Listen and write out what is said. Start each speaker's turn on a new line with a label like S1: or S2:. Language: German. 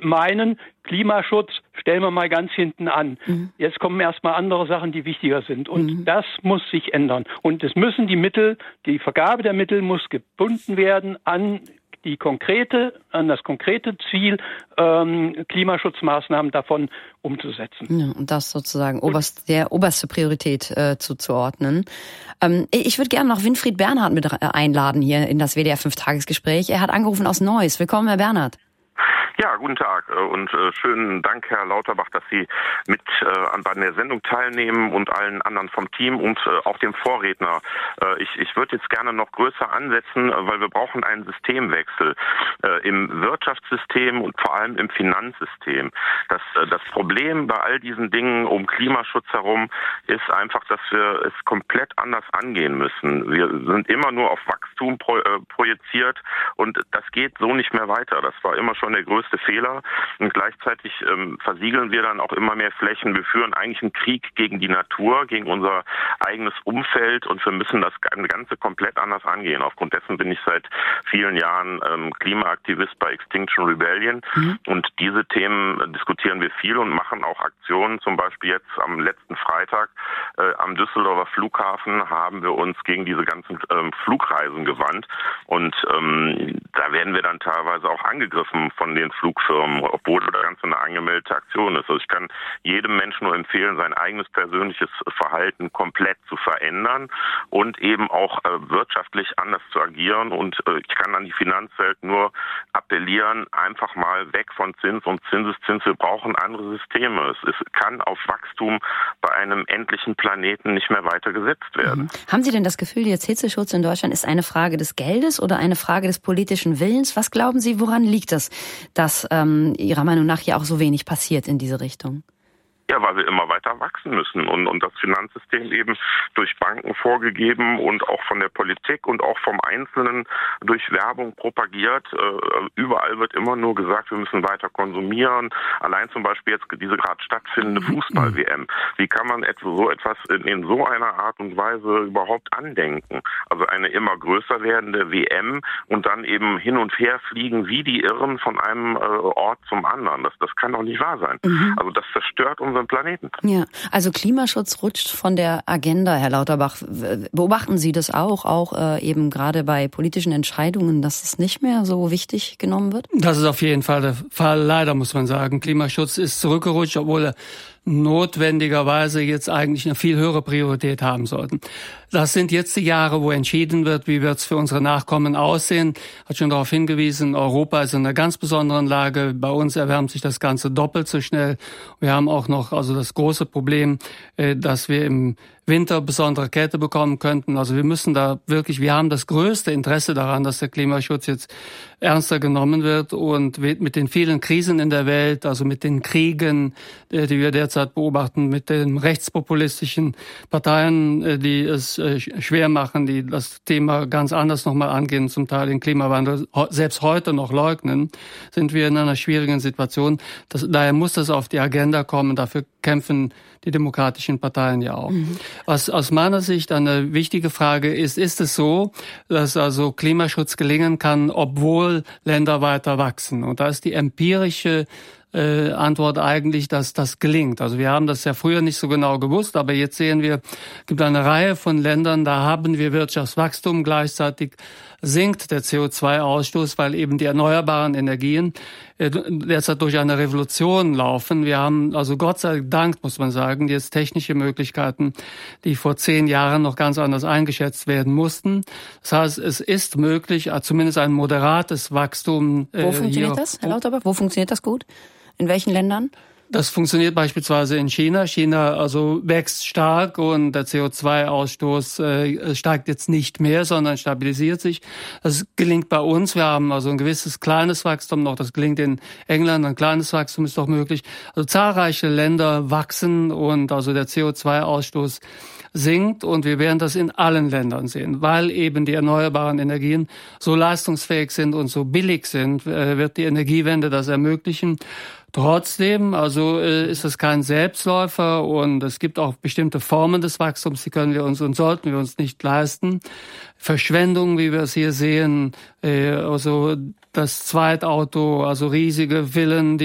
S1: meinen, Klimaschutz stellen wir mal ganz hinten an. Jetzt kommen erstmal andere Sachen, die wichtiger sind. Und das muss sich ändern. Und es müssen die Vergabe der Mittel muss gebunden werden an das konkrete Ziel, Klimaschutzmaßnahmen davon umzusetzen.
S2: Ja, und das sozusagen der oberste Priorität zuzuordnen. Ich würde gerne noch Winfried Bernhard mit einladen hier in das WDR 5-Tagesgespräch. Er hat angerufen aus Neuss. Willkommen, Herr Bernhard.
S3: Ja, guten Tag und schönen Dank, Herr Lauterbach, dass Sie mit an der Sendung teilnehmen und allen anderen vom Team und auch dem Vorredner. Ich würde jetzt gerne noch größer ansetzen, weil wir brauchen einen Systemwechsel im Wirtschaftssystem und vor allem im Finanzsystem. Das Problem bei all diesen Dingen um Klimaschutz herum ist einfach, dass wir es komplett anders angehen müssen. Wir sind immer nur auf Wachstum projiziert und das geht so nicht mehr weiter. Das war immer schon der größte Fehler und gleichzeitig versiegeln wir dann auch immer mehr Flächen. Wir führen eigentlich einen Krieg gegen die Natur, gegen unser eigenes Umfeld und wir müssen das Ganze komplett anders angehen. Aufgrund dessen bin ich seit vielen Jahren Klimaaktivist bei Extinction Rebellion und diese Themen diskutieren wir viel und machen auch Aktionen. Zum Beispiel jetzt am letzten Freitag am Düsseldorfer Flughafen haben wir uns gegen diese ganzen Flugreisen gewandt und da werden wir dann teilweise auch angegriffen von den Flugfirmen, obwohl das Ganze eine angemeldete Aktion ist. Also ich kann jedem Menschen nur empfehlen, sein eigenes persönliches Verhalten komplett zu verändern und eben auch wirtschaftlich anders zu agieren. Und ich kann an die Finanzwelt nur appellieren, einfach mal weg von Zins und Zinseszins. Wir brauchen andere Systeme. Es kann auf Wachstum bei einem endlichen Planeten nicht mehr weiter gesetzt werden.
S2: Haben Sie denn das Gefühl, jetzt Hitzeschutz in Deutschland ist eine Frage des Geldes oder eine Frage des politischen Willens? Was glauben Sie, woran liegt das, dass Ihrer Meinung nach hier auch so wenig passiert in diese Richtung?
S3: Ja, weil wir immer weiter wachsen müssen und das Finanzsystem eben durch Banken vorgegeben und auch von der Politik und auch vom Einzelnen durch Werbung propagiert. Überall wird immer nur gesagt, wir müssen weiter konsumieren. Allein zum Beispiel jetzt diese gerade stattfindende Fußball-WM. Wie kann man so etwas in so einer Art und Weise überhaupt andenken? Also eine immer größer werdende WM und dann eben hin und her fliegen wie die Irren von einem Ort zum anderen. Das kann doch nicht wahr sein. Also das zerstört unseren Planeten.
S2: Ja, also Klimaschutz rutscht von der Agenda, Herr Lauterbach. Beobachten Sie das auch eben gerade bei politischen Entscheidungen, dass es nicht mehr so wichtig genommen wird?
S4: Das ist auf jeden Fall der Fall. Leider muss man sagen, Klimaschutz ist zurückgerutscht, obwohl er notwendigerweise jetzt eigentlich eine viel höhere Priorität haben sollten. Das sind jetzt die Jahre, wo entschieden wird, wie wird es für unsere Nachkommen aussehen. Hat schon darauf hingewiesen, Europa ist in einer ganz besonderen Lage. Bei uns erwärmt sich das Ganze doppelt so schnell. Wir haben auch noch das große Problem, dass wir im Winter besondere Kälte bekommen könnten. Also wir haben das größte Interesse daran, dass der Klimaschutz jetzt ernster genommen wird und mit den vielen Krisen in der Welt, also mit den Kriegen, die wir derzeit beobachten, mit den rechtspopulistischen Parteien, die es schwer machen, die das Thema ganz anders nochmal angehen, zum Teil den Klimawandel selbst heute noch leugnen, sind wir in einer schwierigen Situation. Daher muss das auf die Agenda kommen. Dafür kämpfen die demokratischen Parteien ja auch. Was aus meiner Sicht eine wichtige Frage ist es so, dass also Klimaschutz gelingen kann, obwohl Länder weiter wachsen? Und da ist die empirische Antwort eigentlich, dass das gelingt. Also wir haben das ja früher nicht so genau gewusst, aber jetzt sehen wir, es gibt eine Reihe von Ländern, da haben wir Wirtschaftswachstum, gleichzeitig sinkt der CO2-Ausstoß, weil eben die erneuerbaren Energien derzeit durch eine Revolution laufen. Wir haben also Gott sei Dank, muss man sagen, jetzt technische Möglichkeiten, die vor 10 Jahren noch ganz anders eingeschätzt werden mussten. Das heißt, es ist möglich, zumindest ein moderates Wachstum.
S2: Wo funktioniert das, Herr Lauterbach? Wo funktioniert das gut? In welchen Ländern?
S4: Das funktioniert beispielsweise in China. China also wächst stark und der CO2-Ausstoß steigt jetzt nicht mehr, sondern stabilisiert sich. Das gelingt bei uns. Wir haben also ein gewisses kleines Wachstum noch. Das gelingt in England. Ein kleines Wachstum ist doch möglich. Also zahlreiche Länder wachsen und also der CO2-Ausstoß sinkt und wir werden das in allen Ländern sehen. Weil eben die erneuerbaren Energien so leistungsfähig sind und so billig sind, wird die Energiewende das ermöglichen. Trotzdem, also ist es kein Selbstläufer und es gibt auch bestimmte Formen des Wachstums, die können wir uns und sollten wir uns nicht leisten. Verschwendung, wie wir es hier sehen, also das Zweitauto, also riesige Villen,